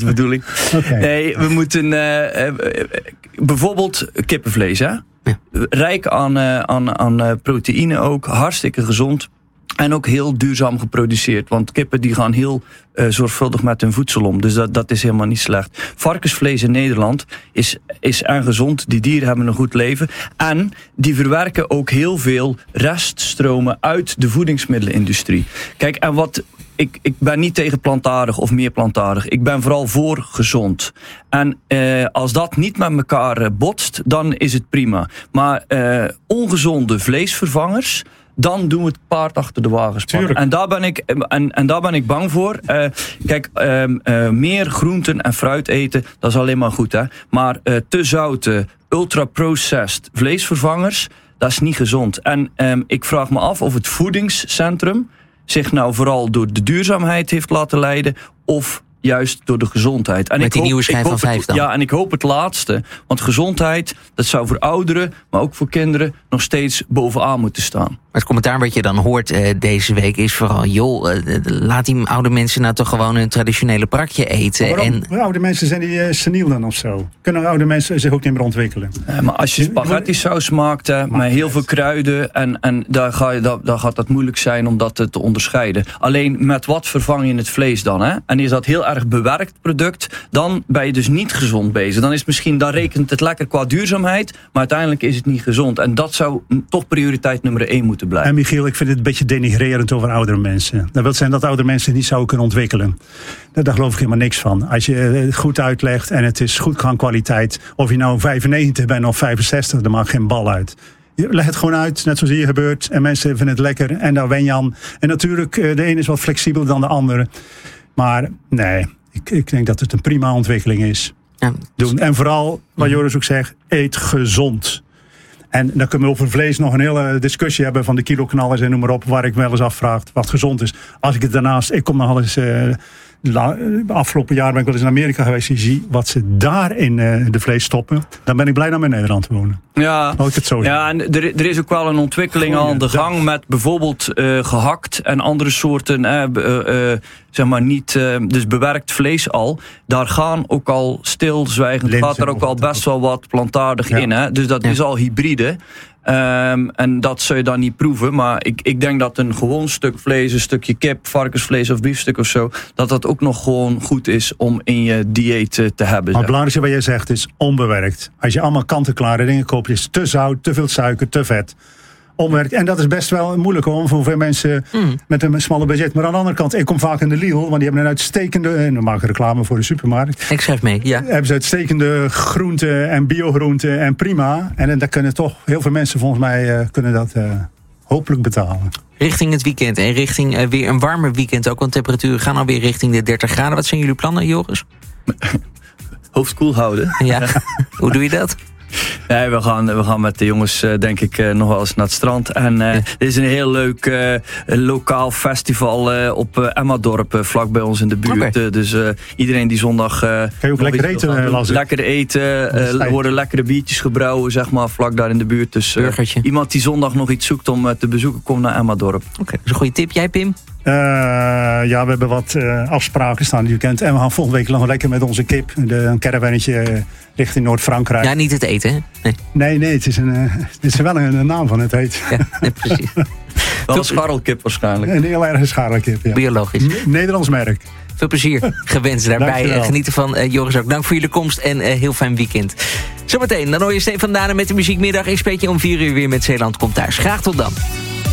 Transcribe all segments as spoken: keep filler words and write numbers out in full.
de bedoeling. Okay. Nee, we moeten uh, uh, bijvoorbeeld kippenvlees, hè? Ja. Rijk aan, uh, aan, aan uh, proteïne ook, hartstikke gezond. En ook heel duurzaam geproduceerd. Want kippen die gaan heel uh, zorgvuldig met hun voedsel om. Dus dat, dat is helemaal niet slecht. Varkensvlees in Nederland is, is erg gezond. Die dieren hebben een goed leven. En die verwerken ook heel veel reststromen uit de voedingsmiddelenindustrie. Kijk, en wat... Ik, ik ben niet tegen plantaardig of meer plantaardig. Ik ben vooral voor gezond. En uh, als dat niet met elkaar uh, botst, dan is het prima. Maar uh, ongezonde vleesvervangers... dan doen we het paard achter de wagen spannen. En daar ben ik, en, en daar ben ik bang voor. Uh, kijk, uh, uh, meer groenten en fruit eten, dat is alleen maar goed. Hè? Maar uh, te zoute, ultra-processed vleesvervangers, dat is niet gezond. En um, ik vraag me af of het voedingscentrum zich nou vooral door de duurzaamheid heeft laten leiden, of juist door de gezondheid. En Met ik die hoop, nieuwe schijf van vijf dan? Ja, en ik hoop het laatste. Want gezondheid, dat zou voor ouderen, maar ook voor kinderen, nog steeds bovenaan moeten staan. Maar het commentaar wat je dan hoort uh, deze week is vooral, joh, uh, laat die oude mensen nou toch gewoon een traditionele prakje eten. Maar waarom? En... Oude mensen zijn die uh, seniel dan of zo? Kunnen oude mensen zich ook niet meer ontwikkelen? Uh, maar als je spaghetti saus maakt uh, met heel veel kruiden, en, en daar, ga je, daar, daar gaat het moeilijk zijn om dat te, te onderscheiden. Alleen met wat vervang je het vlees dan? Hè? En is dat heel erg bewerkt product, dan ben je dus niet gezond bezig. Dan is misschien, dan rekent het lekker qua duurzaamheid, maar uiteindelijk is het niet gezond. En dat zou toch prioriteit nummer één moeten blijven. En Michiel, ik vind het een beetje denigrerend over oudere mensen. Dat wil zijn dat oudere mensen niet zouden kunnen ontwikkelen. Daar geloof ik helemaal niks van. Als je het goed uitlegt en het is goed van kwaliteit, of je nou vijfennegentig bent of vijfenzestig, dan maakt geen bal uit. Je legt het gewoon uit, net zoals hier gebeurt, en mensen vinden het lekker en daar wen je aan. En natuurlijk, de ene is wat flexibeler dan de andere. Maar nee, ik, ik denk dat het een prima ontwikkeling is. Ja. Doen. En vooral, wat Joris ook zegt, eet gezond. En dan kunnen we over vlees nog een hele discussie hebben van de kiloknallers en noem maar op, waar ik me wel eens afvraag wat gezond is. Als ik het daarnaast, ik kom nog al eens, uh, la, afgelopen jaar ben ik wel eens in Amerika geweest en zie wat ze daar in uh, de vlees stoppen. Dan ben ik blij om in Nederland te wonen. Ja, ik het zo ja en er, er is ook wel een ontwikkeling Goeie, aan de gang dat. met bijvoorbeeld uh, gehakt en andere soorten, uh, uh, uh, zeg maar niet, uh, dus bewerkt vlees al. Daar gaan ook al stilzwijgend, gaat er ook al best wel wat plantaardig ja. in. Hè? Dus dat ja. is al hybride. Um, en dat zul je dan niet proeven. Maar ik, ik denk dat een gewoon stuk vlees, een stukje kip, varkensvlees of biefstuk of zo, dat dat ook nog gewoon goed is om in je dieet uh, te hebben. Maar het belangrijkste wat jij zegt is onbewerkt. Als je allemaal kant-en-klare dingen koopt, is te zout, te veel suiker, te vet. Onbewerkt. En dat is best wel moeilijk hoor, voor veel mensen mm. met een smalle budget. Maar aan de andere kant, ik kom vaak in de Lidl, want die hebben een uitstekende, en dan maken reclame voor de supermarkt. Ik schrijf mee, ja. Hebben ze uitstekende groenten en biogroenten en prima. En daar kunnen toch heel veel mensen volgens mij uh, kunnen dat uh, hopelijk betalen. Richting het weekend en richting uh, weer een warmer weekend ook, want temperaturen gaan alweer richting de dertig graden. Wat zijn jullie plannen, Joris? Hoofd koel houden. Ja, hoe doe je dat? Nee, we gaan, we gaan met de jongens uh, denk ik uh, nog wel eens naar het strand. En uh, ja. er is een heel leuk uh, lokaal festival uh, op uh, Emmadorp, uh, vlak bij ons in de buurt. Okay. Uh, dus uh, iedereen die zondag... Uh, Kan je ook lekker eten, uh, Las? Lekker eten, uh, er worden lekkere biertjes gebrouwen, zeg maar, vlak daar in de buurt. Dus uh, iemand die zondag nog iets zoekt om uh, te bezoeken, kom naar Emmadorp. Oké, okay, dat is een goede tip. Jij, Pim? Uh, ja, we hebben wat uh, afspraken staan dit weekend. En we gaan volgende week nog lekker met onze kip. De, een caravannetje uh, richting Noord-Frankrijk. Ja, niet het eten, hè? Nee, nee, nee het, is een, uh, het is wel een, een naam van het heet. Ja, nee, precies. Wel een scharrelkip waarschijnlijk. Een heel erg scharrelkip, ja. Biologisch. N- Nederlands merk. Veel plezier gewenst daarbij. Uh, genieten van uh, Joris ook. Dank voor jullie komst en uh, heel fijn weekend. Zometeen, dan hoor je Stefan Dane met de muziekmiddag. Ik spreek je om vier uur weer met Zeeland Komt Thuis. Graag tot dan.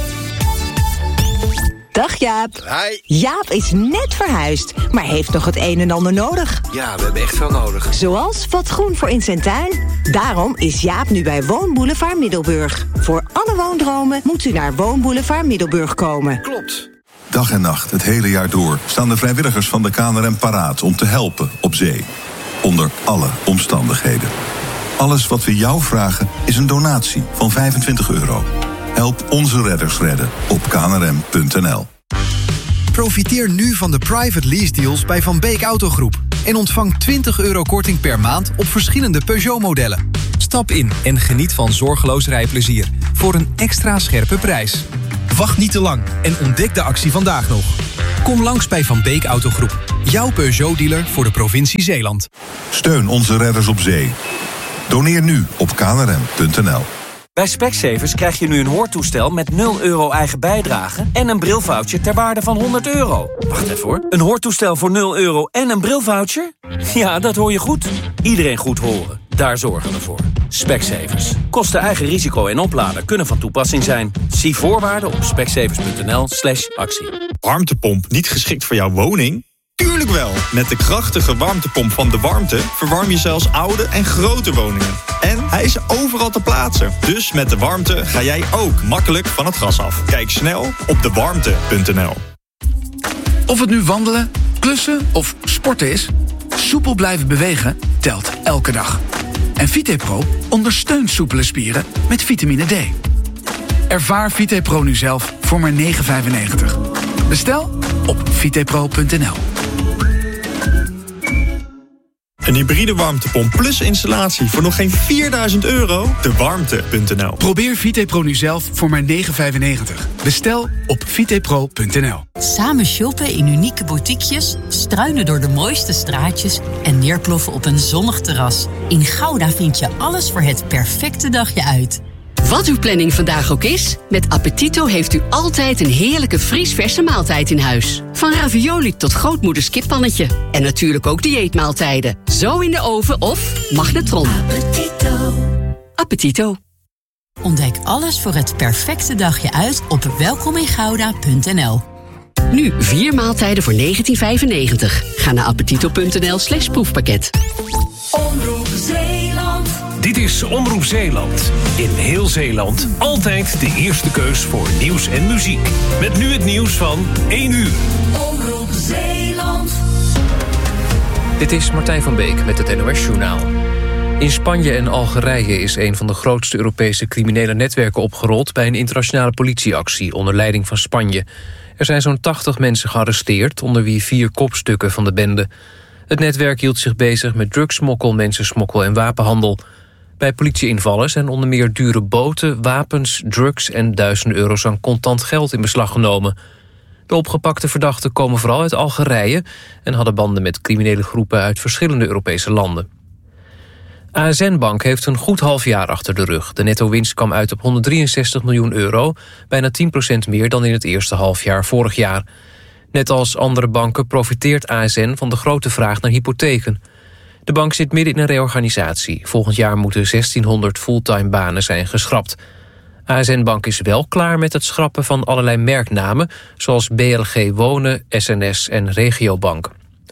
Dag Jaap. Hi. Jaap is net verhuisd, maar heeft nog het een en ander nodig. Ja, we hebben echt veel nodig. Zoals wat groen voor in zijn tuin. Daarom is Jaap nu bij Woonboulevard Middelburg. Voor alle woondromen moet u naar Woonboulevard Middelburg komen. Klopt. Dag en nacht, het hele jaar door, staan de vrijwilligers van de K N R M paraat om te helpen op zee. Onder alle omstandigheden. Alles wat we jou vragen is een donatie van vijfentwintig euro. Help onze redders redden op k n r m punt n l. Profiteer nu van de private lease deals bij Van Beek Autogroep. En ontvang twintig euro korting per maand op verschillende Peugeot-modellen. Stap in en geniet van zorgeloos rijplezier voor een extra scherpe prijs. Wacht niet te lang en ontdek de actie vandaag nog. Kom langs bij Van Beek Autogroep. Jouw Peugeot-dealer voor de provincie Zeeland. Steun onze redders op zee. Doneer nu op k n r m punt n l. Bij Specsavers krijg je nu een hoortoestel met nul euro eigen bijdrage en een brilvoucher ter waarde van honderd euro. Wacht even hoor. Een hoortoestel voor nul euro en een brilvoucher? Ja, dat hoor je goed. Iedereen goed horen. Daar zorgen we voor. Specsavers. Kosten eigen risico en oplader kunnen van toepassing zijn. Zie voorwaarden op specsavers punt n l slash actie. Warmtepomp niet geschikt voor jouw woning? Tuurlijk wel! Met de krachtige warmtepomp van De Warmte verwarm je zelfs oude en grote woningen. En hij is overal te plaatsen. Dus met De Warmte ga jij ook makkelijk van het gas af. Kijk snel op de warmte punt n l. Of het nu wandelen, klussen of sporten is, soepel blijven bewegen telt elke dag. En VitePro ondersteunt soepele spieren met vitamine D. Ervaar VitePro nu zelf voor maar negen vijfennegentig. Bestel op vitepro punt n l. Een hybride warmtepomp plus installatie voor nog geen vierduizend euro? de warmte punt n l. Probeer VitePro nu zelf voor maar negen vijfennegentig. Bestel op vitepro punt n l. Samen shoppen in unieke boutiquejes, struinen door de mooiste straatjes en neerploffen op een zonnig terras. In Gouda vind je alles voor het perfecte dagje uit. Wat uw planning vandaag ook is, met Appetito heeft u altijd een heerlijke vriesverse maaltijd in huis. Van ravioli tot grootmoeders kippannetje. En natuurlijk ook dieetmaaltijden. Zo in de oven of magnetron. Appetito. Appetito. Ontdek alles voor het perfecte dagje uit op welkomingouda punt n l. Nu vier maaltijden voor negentien vijfennegentig. Ga naar appetito punt n l slash proefpakket. Omroep Zeeland. Dit is Omroep Zeeland. In heel Zeeland altijd de eerste keus voor nieuws en muziek. Met nu het nieuws van één uur. Omroep Zeeland. Dit is Martijn van Beek met het N O S-journaal. In Spanje en Algerije is een van de grootste Europese criminele netwerken opgerold bij een internationale politieactie onder leiding van Spanje. Er zijn zo'n tachtig mensen gearresteerd, onder wie vier kopstukken van de bende. Het netwerk hield zich bezig met drugssmokkel, mensensmokkel en wapenhandel. Bij politieinvallen zijn onder meer dure boten, wapens, drugs en duizenden euro's aan contant geld in beslag genomen. De opgepakte verdachten komen vooral uit Algerije en hadden banden met criminele groepen uit verschillende Europese landen. A S N-Bank heeft een goed half jaar achter de rug. De netto-winst kwam uit op honderddrieënzestig miljoen euro, bijna tien procent meer dan in het eerste halfjaar vorig jaar. Net als andere banken profiteert A S N van de grote vraag naar hypotheken. De bank zit midden in een reorganisatie. Volgend jaar moeten zestienhonderd fulltime banen zijn geschrapt. A S N-Bank is wel klaar met het schrappen van allerlei merknamen, zoals B L G Wonen, S N S en Regiobank.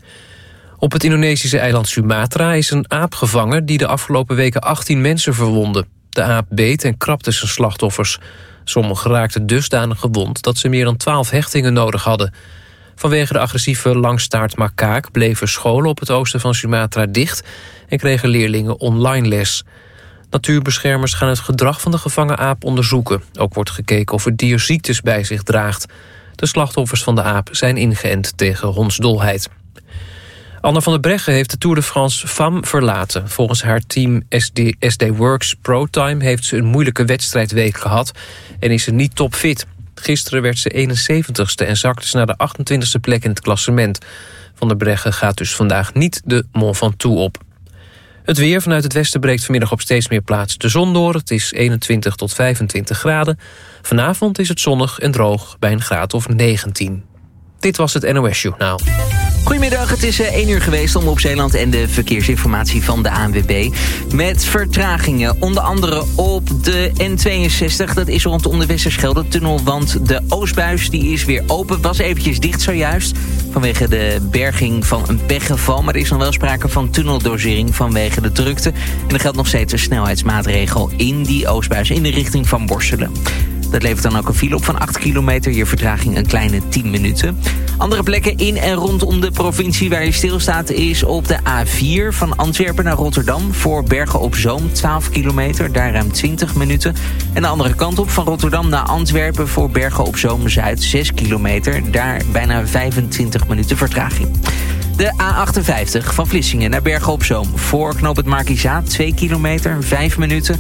Op het Indonesische eiland Sumatra is een aap gevangen die de afgelopen weken achttien mensen verwondde. De aap beet en krabde zijn slachtoffers. Sommigen raakten dusdanig gewond dat ze meer dan twaalf hechtingen nodig hadden. Vanwege de agressieve langstaartmakaak bleven scholen op het oosten van Sumatra dicht en kregen leerlingen online les. Natuurbeschermers gaan het gedrag van de gevangen aap onderzoeken. Ook wordt gekeken of het dier ziektes bij zich draagt. De slachtoffers van de aap zijn ingeënt tegen hondsdolheid. Anne van der Breggen heeft de Tour de France Femmes verlaten. Volgens haar team S D, S D Works ProTime heeft ze een moeilijke wedstrijdweek gehad en is ze niet topfit. Gisteren werd ze eenenzeventigste en zakte ze naar de achtentwintigste plek in het klassement. Van der Breggen gaat dus vandaag niet de Mont Ventoux op. Het weer vanuit het westen breekt vanmiddag op steeds meer plaatsen de zon door. Het is eenentwintig tot vijfentwintig graden. Vanavond is het zonnig en droog bij een graad of negentien. Dit was het N O S-journaal. Goedemiddag, het is één uur geweest om op Zeeland en de verkeersinformatie van de A N W B. Met vertragingen, onder andere op de N tweeënzestig. Dat is rondom de Westerschelde-tunnel, want de Oostbuis die is weer open. Was eventjes dicht zojuist vanwege de berging van een pechgeval. Maar er is nog wel sprake van tunneldosering vanwege de drukte. En er geldt nog steeds een snelheidsmaatregel in die Oostbuis in de richting van Borselen. Dat levert dan ook een file op van acht kilometer. Je vertraging een kleine tien minuten. Andere plekken in en rondom de provincie waar je stilstaat is op de A vier van Antwerpen naar Rotterdam. Voor Bergen op Zoom twaalf kilometer, daar ruim twintig minuten. En de andere kant op van Rotterdam naar Antwerpen voor Bergen op Zoom Zuid zes kilometer. Daar bijna vijfentwintig minuten vertraging. De A achtenvijftig van Vlissingen naar Bergen op Zoom. Voor knooppunt Markizaat twee kilometer, vijf minuten.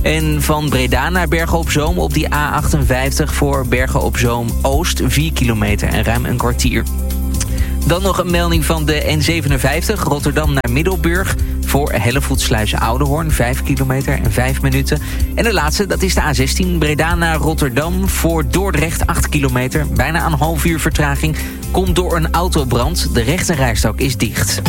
En van Breda naar Bergen op Zoom op die A achtenvijftig voor Bergen op Zoom Oost vier kilometer en ruim een kwartier. Dan nog een melding van de N zevenenvijftig Rotterdam naar Middelburg voor Hellevoetsluis Oudehoorn, vijf kilometer en vijf minuten. En de laatste, dat is de A zestien Breda naar Rotterdam voor Dordrecht, acht kilometer. Bijna een half uur vertraging. Komt door een autobrand. De rechterrijstok is dicht.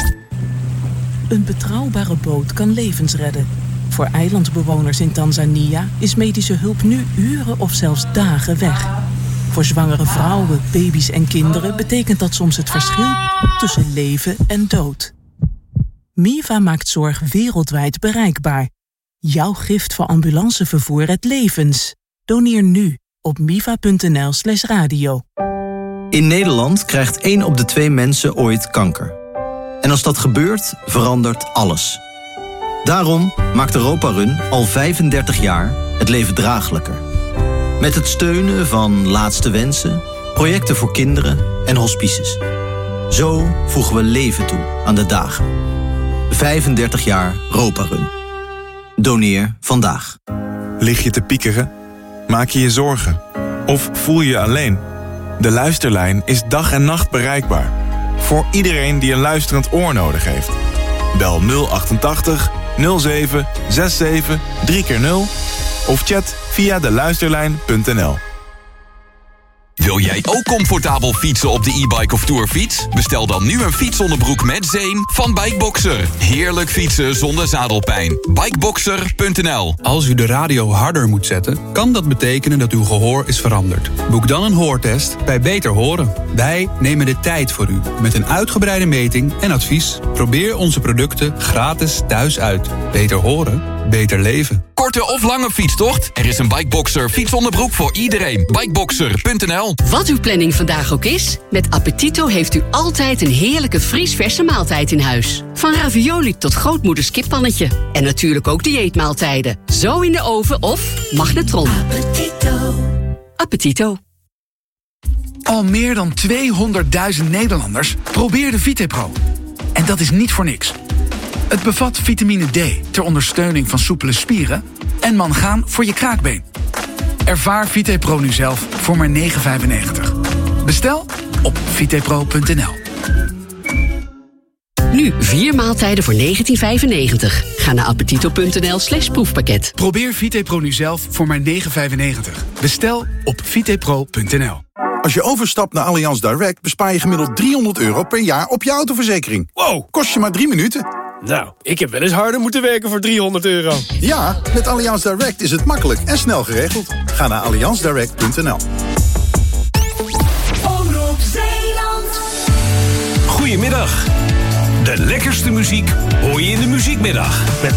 Een betrouwbare boot kan levens redden. Voor eilandbewoners in Tanzania is medische hulp nu uren of zelfs dagen weg. Voor zwangere vrouwen, baby's en kinderen betekent dat soms het verschil tussen leven en dood. Miva maakt zorg wereldwijd bereikbaar. Jouw gift voor ambulancevervoer redt levens. Doneer nu op miva.nl slash radio. In Nederland krijgt één op de twee mensen ooit kanker. En als dat gebeurt, verandert alles. Daarom maakt Europa Run al vijfendertig jaar het leven draaglijker. Met het steunen van Laatste Wensen, projecten voor kinderen en hospices. Zo voegen we leven toe aan de dagen. vijfendertig jaar Europa Run. Doneer vandaag. Lig je te piekeren? Maak je je zorgen? Of voel je je alleen? De Luisterlijn is dag en nacht bereikbaar. Voor iedereen die een luisterend oor nodig heeft. Bel nul achtentachtig nul zeven zesenzeventig drie keer nul of chat via de luisterlijn punt n l. Wil jij ook comfortabel fietsen op de e-bike of tourfiets? Bestel dan nu een fietsonderbroek met zeem van Bikeboxer. Heerlijk fietsen zonder zadelpijn. Bikeboxer punt n l. Als u de radio harder moet zetten, kan dat betekenen dat uw gehoor is veranderd. Boek dan een hoortest bij Beter Horen. Wij nemen de tijd voor u met een uitgebreide meting en advies. Probeer onze producten gratis thuis uit. Beter horen, beter leven. Korte of lange fietstocht? Er is een Bikeboxer fietsonderbroek voor iedereen. Bikeboxer punt n l. Wat uw planning vandaag ook is, met Appetito heeft u altijd een heerlijke vriesverse maaltijd in huis. Van ravioli tot grootmoeders kippannetje. En natuurlijk ook dieetmaaltijden. Zo in de oven of magnetron. Appetito. Appetito. Al meer dan tweehonderdduizend Nederlanders probeerden VitePro. En dat is niet voor niks. Het bevat vitamine D ter ondersteuning van soepele spieren en mangaan voor je kraakbeen. Ervaar VitePro nu zelf voor maar negen vijfennegentig. Bestel op vitepro punt n l. Nu vier maaltijden voor negentien vijfennegentig. Ga naar appetito punt n l slash proefpakket. Probeer VitePro nu zelf voor maar negen vijfennegentig. Bestel op vitepro punt n l. Als je overstapt naar Allianz Direct bespaar je gemiddeld driehonderd euro per jaar op je autoverzekering. Wow, kost je maar drie minuten. Nou, ik heb wel eens harder moeten werken voor driehonderd euro. Ja, met Allianz Direct is het makkelijk en snel geregeld. Ga naar allianz direct punt n l. Omroep Zeeland. Goedemiddag. De lekkerste muziek hoor je in de muziekmiddag. Met